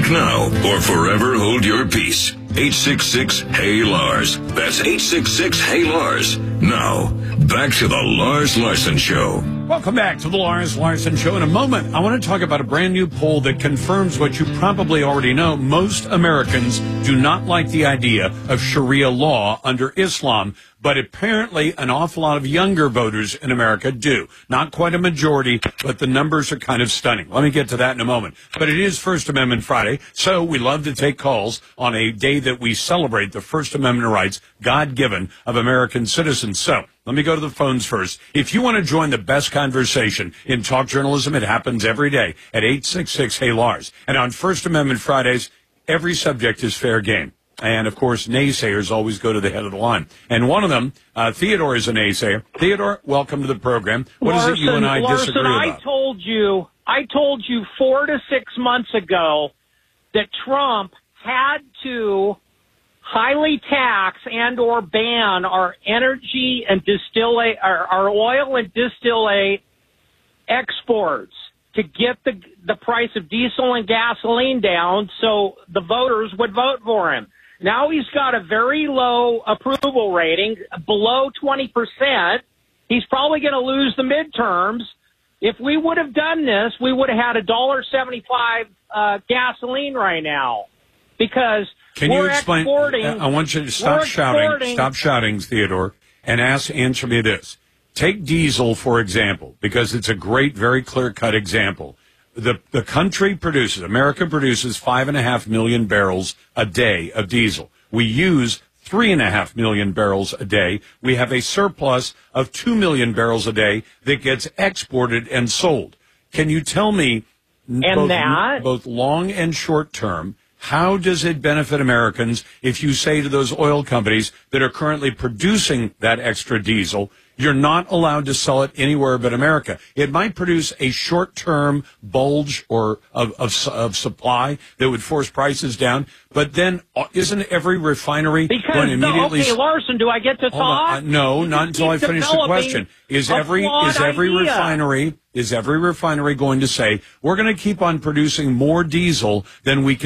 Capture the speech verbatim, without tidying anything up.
Speak now or forever hold your peace. eight six six, Hey Lars. That's eight six six, Hey Lars. Now, back to the Lars Larson Show. Welcome back to the Lars Larson Show. In a moment, I want to talk about a brand new poll that confirms what you probably already know. Most Americans do not like the idea of Sharia law under Islam, but apparently an awful lot of younger voters in America do. Not quite a majority, but the numbers are kind of stunning. Let me get to that in a moment. But it is First Amendment Friday, so we love to take calls on a day that we celebrate the First Amendment rights, God-given, of American citizens. So let me go to the phones first. If you want to join the best conversation in talk journalism, it happens every day at eight six six, Hey Lars. And on First Amendment Fridays, every subject is fair game. And, of course, naysayers always go to the head of the line. And one of them, uh, Theodore, is a naysayer. Theodore, welcome to the program. What Larson, is it you and I Larson, disagree about? I told you, I told you four to six months ago that Trump had to highly tax and or ban our energy and distillate, our, our oil and distillate exports to get the the price of diesel and gasoline down so the voters would vote for him. Now he's got a very low approval rating, below twenty percent. He's probably going to lose the midterms. If we would have done this, we would have had a one dollar seventy-five uh, gasoline right now because Can we're you explain? exporting. I want you to stop shouting. Stop shouting, Theodore, and ask, answer me this. Take diesel, for example, because it's a great, very clear-cut example. The the country produces, America produces five and a half million barrels a day of diesel. We use three and a half million barrels a day. We have a surplus of two million barrels a day that gets exported and sold. Can you tell me, and both, that, both long and short term, how does it benefit Americans if you say to those oil companies that are currently producing that extra diesel, you're not allowed to sell it anywhere but America? It might produce a short-term bulge or of, of, of supply that would force prices down, but then isn't every refinery because going to immediately... okay, Larson, do I get to Hold on. talk? Uh, no, You not until I keep finish the question. Is every is every idea. refinery is every refinery going to say we're going to keep on producing more diesel than we can